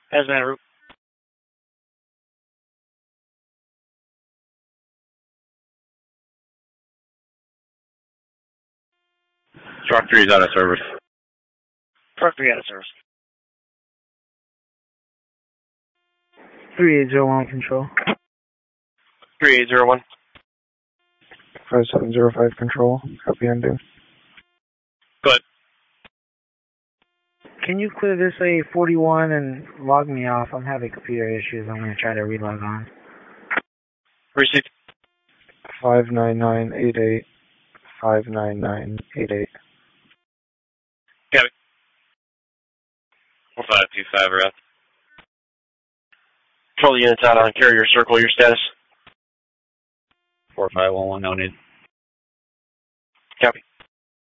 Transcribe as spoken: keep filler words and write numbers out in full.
Hazmat route. Truck three is out of service. Truck three out of service. three eight zero one control. three eight zero one. five seven zero five control. Copy undo. Good. Can you clear this A forty-one and log me off? I'm having computer issues. I'm going to try to relog on. Received. five nine nine eight eight. five nine nine eight eight. Copy. four five two five, route. Control units out on carrier circle. Your status? four five one one, no need. Copy.